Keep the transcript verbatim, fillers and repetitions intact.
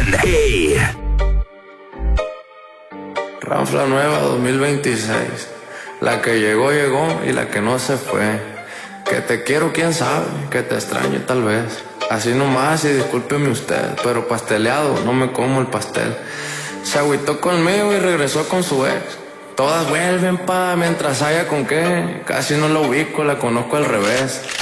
Hey. Ranfla nueva dos mil veintiséis. La que llegó, llegó y la que no se fue. Que te quiero, quién sabe, que te extraño tal vez. Así nomás y discúlpeme usted, pero pasteleado, no me como el pastel. Se agüitó conmigo y regresó con su ex. Todas vuelven pa' mientras haya con qué. Casi no la ubico, la conozco al revés.